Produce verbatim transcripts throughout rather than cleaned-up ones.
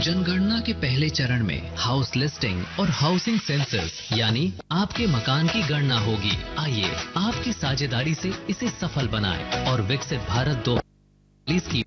जनगणना के पहले चरण में हाउस लिस्टिंग और हाउसिंग सेंसस यानी आपके मकान की गणना होगी। आइए आपकी साझेदारी से इसे सफल बनाएं और विकसित भारत दो हजार चालीस की।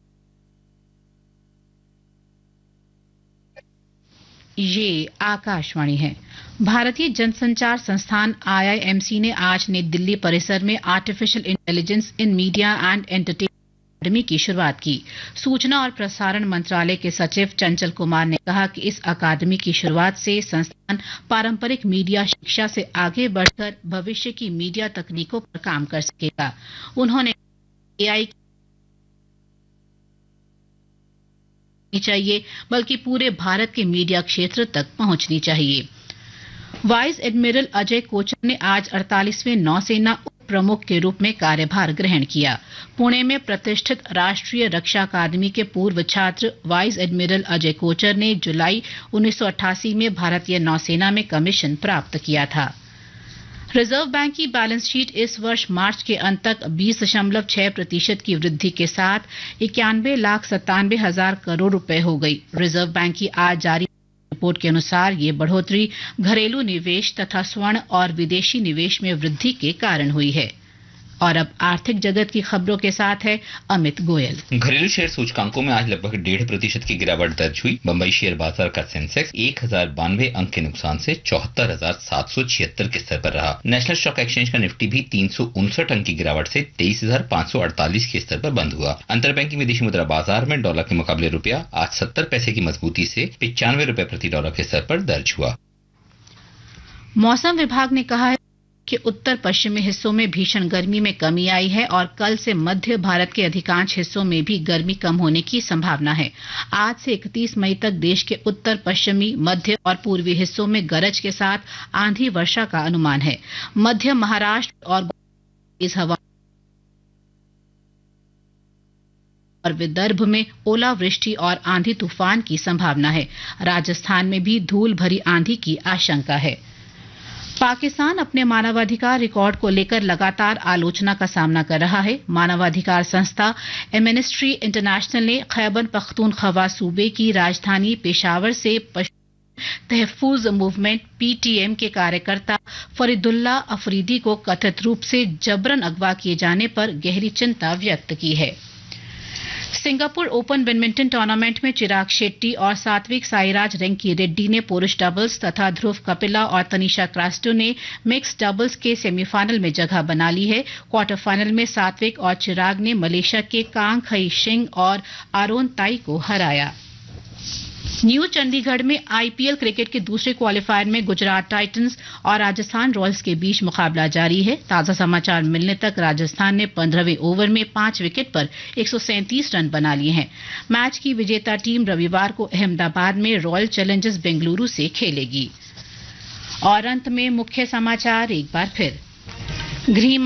ये आकाशवाणी है। भारतीय जनसंचार संस्थान आई आई एम सी ने आज नई दिल्ली परिसर में artificial intelligence in media and entertainment अकादमी की शुरुआत की। सूचना और प्रसारण मंत्रालय के सचिव चंचल कुमार ने कहा कि इस अकादमी की शुरुआत से संस्थान पारंपरिक मीडिया शिक्षा से आगे बढ़कर भविष्य की मीडिया तकनीकों पर काम कर सकेगा। उन्होंने एआई चाहिए बल्कि पूरे भारत के मीडिया क्षेत्र तक पहुंचनी चाहिए। वाइस एडमिरल अजय कोचर ने आज अड़तालीसवें नौसेना उप प्रमुख के रूप में कार्यभार ग्रहण किया। पुणे में प्रतिष्ठित राष्ट्रीय रक्षा अकादमी के पूर्व छात्र वाइस एडमिरल अजय कोचर ने जुलाई उन्नीस सौ अट्ठासी में भारतीय नौसेना में कमीशन प्राप्त किया था। रिजर्व बैंक की बैलेंस शीट इस वर्ष मार्च के अंत तक बीस दशमलव छह प्रतिशत की वृद्धि के साथ इक्यानवे लाख सत्तानवे हजार करोड़ रुपए हो गई। रिजर्व बैंक की आज जारी रिपोर्ट के अनुसार ये बढ़ोतरी घरेलू निवेश तथा स्वर्ण और विदेशी निवेश में वृद्धि के कारण हुई है। और अब आर्थिक जगत की खबरों के साथ है अमित गोयल। घरेलू शेयर सूचकांकों में आज लगभग डेढ़ प्रतिशत की गिरावट दर्ज हुई। बंबई शेयर बाजार का सेंसेक्स एक हजार बानवे अंक के नुकसान से चौहत्तर हजार सात सौ छिहत्तर के स्तर पर रहा। नेशनल स्टॉक एक्सचेंज का निफ्टी भी तीन सौ उनसठ अंक की गिरावट से तेईस हजार पांच सौ अड़तालीस के स्तर पर बंद हुआ। अंतर बैंकिंग विदेशी मुद्रा बाजार में डॉलर के मुकाबले रुपया आज सत्तर पैसे की मजबूती से पिचानवे रुपए प्रति डॉलर के स्तर पर दर्ज हुआ। मौसम विभाग ने कहा है कि उत्तर पश्चिमी हिस्सों में भीषण गर्मी में कमी आई है और कल से मध्य भारत के अधिकांश हिस्सों में भी गर्मी कम होने की संभावना है। आज से इकतीस मई तक देश के उत्तर पश्चिमी, मध्य और पूर्वी हिस्सों में गरज के साथ आंधी वर्षा का अनुमान है। मध्य महाराष्ट्र और तेज हवा और विदर्भ में ओलावृष्टि और आंधी तूफान की संभावना है। राजस्थान में भी धूल भरी आंधी की आशंका है। पाकिस्तान अपने मानवाधिकार रिकॉर्ड को लेकर लगातार आलोचना का सामना कर रहा है। मानवाधिकार संस्था एमनेस्टी इंटरनेशनल ने खैबर पख्तूनख्वा सूबे की राजधानी पेशावर से तहफूज मूवमेंट पीटीएम के कार्यकर्ता फरीदुल्ला अफरीदी को कथित रूप से जबरन अगवा किए जाने पर गहरी चिंता व्यक्त की है। सिंगापुर ओपन बैडमिंटन टूर्नामेंट में चिराग शेट्टी और सात्विक साईराज रंकी रेड्डी ने पुरुष डबल्स तथा ध्रुव कपिला और तनिषा क्रास्टो ने मिक्स डबल्स के सेमीफाइनल में जगह बना ली है। क्वार्टर फाइनल में सात्विक और चिराग ने मलेशिया के कांग खई सिंह और आरोन ताई को हराया। न्यू चंडीगढ़ में आईपीएल क्रिकेट के दूसरे क्वालीफायर में गुजरात टाइटंस और राजस्थान रॉयल्स के बीच मुकाबला जारी है। ताजा समाचार मिलने तक राजस्थान ने पंद्रहवें ओवर में पांच विकेट पर एक सौ सैंतीस रन बना लिए हैं। मैच की विजेता टीम रविवार को अहमदाबाद में रॉयल चैलेंजर्स बेंगलुरु से खेलेगी। और अंत में मुख्य समाचार एक बार फिर। गृह